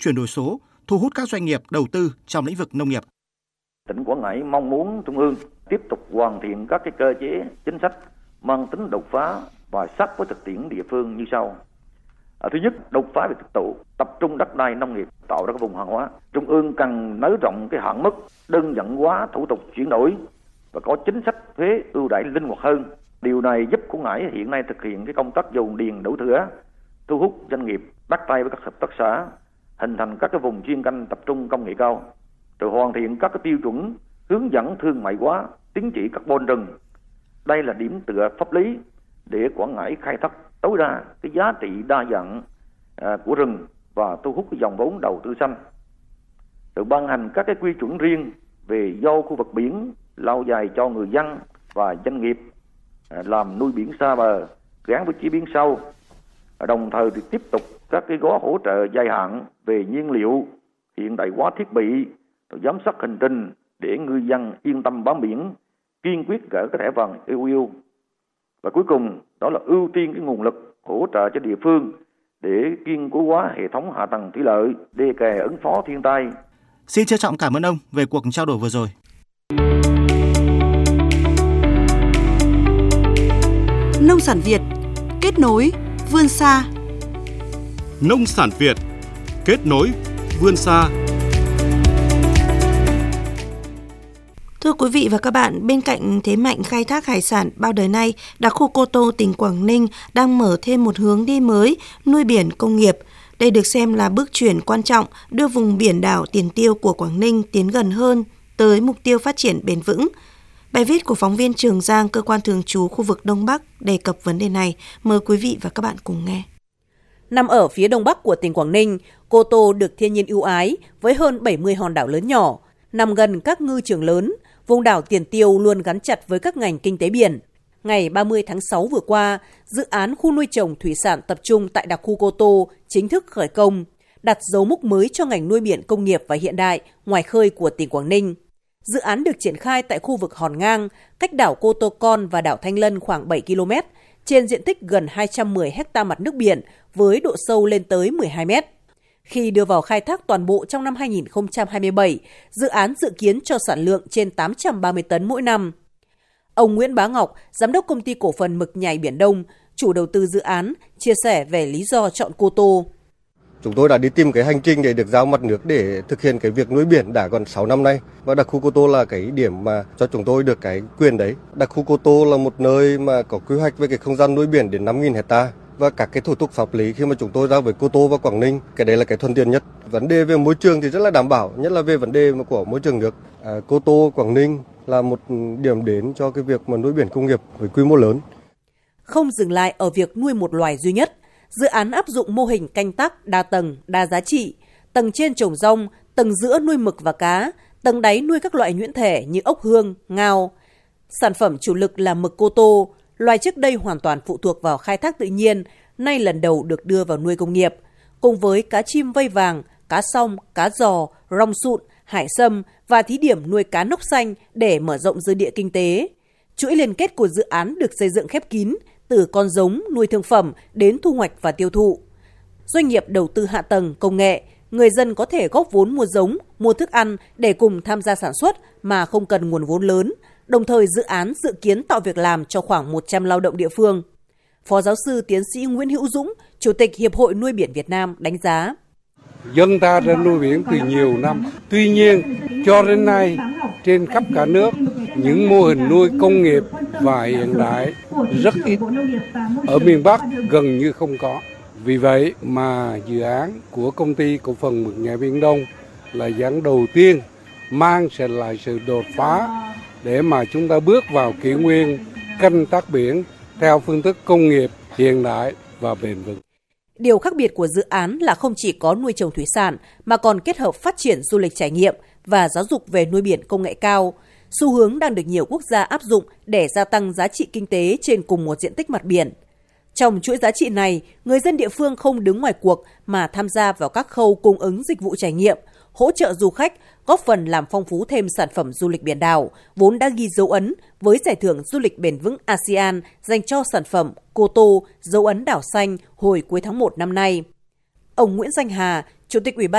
chuyển đổi số, thu hút các doanh nghiệp đầu tư trong lĩnh vực nông nghiệp. Tỉnh Quảng Ngãi mong muốn Trung ương tiếp tục hoàn thiện các cái cơ chế chính sách mang tính đột phá và sát với thực tiễn địa phương như sau. Thứ nhất, đột phá về thực thụ, tập trung đất đai nông nghiệp, tạo ra các vùng hàng hóa. Trung ương cần nới rộng cái hạn mức, đơn giản hóa thủ tục chuyển đổi và có chính sách thuế ưu đãi linh hoạt hơn. Điều này giúp Quảng Ngãi hiện nay thực hiện cái công tác dồn điền đổi thửa, thu hút doanh nghiệp bắt tay với các hợp tác xã, hình thành các cái vùng chuyên canh tập trung công nghệ cao, rồi hoàn thiện các cái tiêu chuẩn hướng dẫn thương mại hóa tín chỉ carbon rừng. Đây là điểm tựa pháp lý để Quảng Ngãi khai thác tối đa cái giá trị đa dạng của rừng và thu hút cái dòng vốn đầu tư xanh. Rồi ban hành các cái quy chuẩn riêng về giao khu vực biển lâu dài cho người dân và doanh nghiệp làm nuôi biển xa bờ gắn với chế biến sâu. Đồng thời thì tiếp tục các cái gói hỗ trợ dài hạn về nhiên liệu, hiện đại hóa thiết bị, rồi giám sát hành trình để ngư dân yên tâm bám biển, kiên quyết gỡ cái thẻ vàng EU. Và cuối cùng đó là ưu tiên cái nguồn lực hỗ trợ cho địa phương để kiên cố hóa hệ thống hạ tầng thủy lợi, đê kè ứng phó thiên tai. Xin trân trọng cảm ơn ông về cuộc trao đổi vừa rồi. Nông sản Việt kết nối vươn xa. Nông sản Việt kết nối vươn xa. Thưa quý vị và các bạn, bên cạnh thế mạnh khai thác hải sản bao đời nay, đặc khu Cô Tô, tỉnh Quảng Ninh đang mở thêm một hướng đi mới, nuôi biển công nghiệp. Đây được xem là bước chuyển quan trọng đưa vùng biển đảo Tiền Tiêu của Quảng Ninh tiến gần hơn tới mục tiêu phát triển bền vững. Bài viết của phóng viên Trường Giang, cơ quan thường trú khu vực Đông Bắc đề cập vấn đề này. Mời quý vị và các bạn cùng nghe. Nằm ở phía đông bắc của tỉnh Quảng Ninh, Cô Tô được thiên nhiên ưu ái với hơn 70 hòn đảo lớn nhỏ, nằm gần các ngư trường lớn. Vùng đảo Tiền Tiêu luôn gắn chặt với các ngành kinh tế biển. Ngày 30 tháng 6 vừa qua, dự án khu nuôi trồng thủy sản tập trung tại đặc khu Cô Tô chính thức khởi công, đặt dấu mốc mới cho ngành nuôi biển công nghiệp và hiện đại ngoài khơi của tỉnh Quảng Ninh. Dự án được triển khai tại khu vực Hòn Ngang, cách đảo Cô Tô Con và đảo Thanh Lân khoảng 7 km, trên diện tích gần 210 ha mặt nước biển với độ sâu lên tới 12 m. Khi đưa vào khai thác toàn bộ trong năm 2027, dự án dự kiến cho sản lượng trên 830 tấn mỗi năm. Ông Nguyễn Bá Ngọc, Giám đốc Công ty Cổ phần Mực Nhảy Biển Đông, chủ đầu tư dự án, chia sẻ về lý do chọn Cô Tô. Chúng tôi đã đi tìm cái hành trình để được giao mặt nước để thực hiện cái việc nuôi biển đã gần 6 năm nay. Và đặc khu Cô Tô là cái điểm mà cho chúng tôi được cái quyền đấy. Đặc khu Cô Tô là một nơi mà có quy hoạch về cái không gian nuôi biển đến 5.000 hectare. Và các cái thủ tục pháp lý khi mà chúng tôi giao với Cô Tô và Quảng Ninh, cái đấy là cái thuận tiện nhất. Vấn đề về môi trường thì rất là đảm bảo, nhất là về vấn đề của môi trường nước. Cô Tô, Quảng Ninh là một điểm đến cho cái việc mà nuôi biển công nghiệp với quy mô lớn. Không dừng lại ở việc nuôi một loài duy nhất, dự án áp dụng mô hình canh tác đa tầng, đa giá trị. Tầng trên trồng rong, tầng giữa nuôi mực và cá, tầng đáy nuôi các loại nhuyễn thể như ốc hương, ngao. Sản phẩm chủ lực là mực Cô Tô, loài trước đây hoàn toàn phụ thuộc vào khai thác tự nhiên, nay lần đầu được đưa vào nuôi công nghiệp. Cùng với cá chim vây vàng, cá song, cá giò, rong sụn, hải sâm và thí điểm nuôi cá nóc xanh để mở rộng dư địa kinh tế. Chuỗi liên kết của dự án được xây dựng khép kín, từ con giống, nuôi thương phẩm đến thu hoạch và tiêu thụ. Doanh nghiệp đầu tư hạ tầng, công nghệ, người dân có thể góp vốn mua giống, mua thức ăn để cùng tham gia sản xuất mà không cần nguồn vốn lớn. Đồng thời dự án dự kiến tạo việc làm cho khoảng 100 lao động địa phương. Phó giáo sư tiến sĩ Nguyễn Hữu Dũng, Chủ tịch Hiệp hội Nuôi biển Việt Nam đánh giá. Dân ta đã nuôi biển từ nhiều năm. Tuy nhiên, cho đến nay, trên khắp cả nước, những mô hình nuôi công nghiệp và hiện đại rất ít. Ở miền Bắc gần như không có. Vì vậy mà dự án của Công ty Cổ phần Mực Nhảy Biển Đông là dự án đầu tiên mang lại sự đột phá để mà chúng ta bước vào kỷ nguyên canh tác biển theo phương thức công nghiệp hiện đại và bền vững. Điều khác biệt của dự án là không chỉ có nuôi trồng thủy sản mà còn kết hợp phát triển du lịch trải nghiệm và giáo dục về nuôi biển công nghệ cao, xu hướng đang được nhiều quốc gia áp dụng để gia tăng giá trị kinh tế trên cùng một diện tích mặt biển. Trong chuỗi giá trị này, người dân địa phương không đứng ngoài cuộc mà tham gia vào các khâu cung ứng dịch vụ trải nghiệm, hỗ trợ du khách, góp phần làm phong phú thêm sản phẩm du lịch biển đảo, vốn đã ghi dấu ấn với giải thưởng du lịch bền vững ASEAN dành cho sản phẩm Cô Tô, dấu ấn đảo xanh hồi cuối tháng 1 năm nay. Ông Nguyễn Danh Hà, Chủ tịch Ủy ban